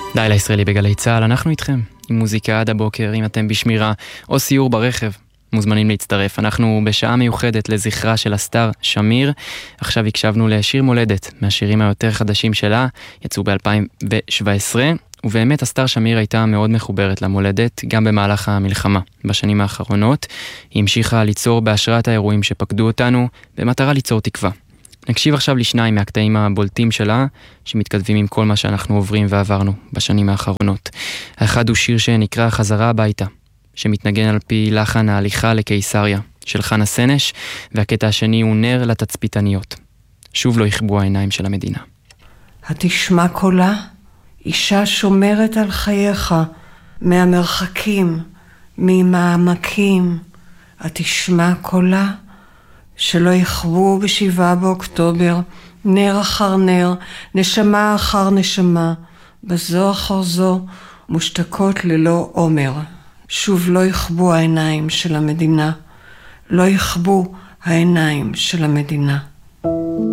לילה ישראלי בגלי צהל, אנחנו איתכם עם מוזיקה עד הבוקר. אם אתם בשמירה או סיור ברכב, מוזמנים להצטרף. אנחנו בשעה מיוחדת לזכרה של הסטאר שמיר. עכשיו הקשבנו לשיר מולדת, מהשירים היותר חדשים שלה, יצאו ב-2017, ובאמת הסטאר שמיר הייתה מאוד מחוברת למולדת גם במהלך המלחמה. בשנים האחרונות היא המשיכה ליצור בהשראת האירועים שפקדו אותנו במטרה ליצור תקווה. נקשיב עכשיו לשניים מהקטעים הבולטים שלה, שמתכתבים עם כל מה שאנחנו עוברים ועברנו בשנים האחרונות. האחד הוא שיר שנקרא חזרה הביתה, שמתנגן על פי לחן ההליכה לקיסריה של חנה סנש, והקטע השני הוא נר לתצפיתניות. שוב לא יכבו העיניים של המדינה. התשמע קולה, אישה שומרת על חייך, מהמרחקים, ממעמקים. התשמע קולה, שלא יכבו ב7 באוקטובר, נר אחר נר, נשמה אחר נשמה, בזו אחר זו, מושתקות ללא עומר. שוב לא יכבו העיניים של המדינה, לא יכבו העיניים של המדינה.